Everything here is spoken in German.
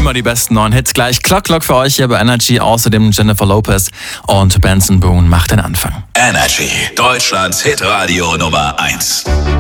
Immer die besten neuen Hits gleich. Clock für euch hier bei Energy. Außerdem Jennifer Lopez und Benson Boone macht den Anfang. Energy, Deutschlands Hitradio Nummer 1.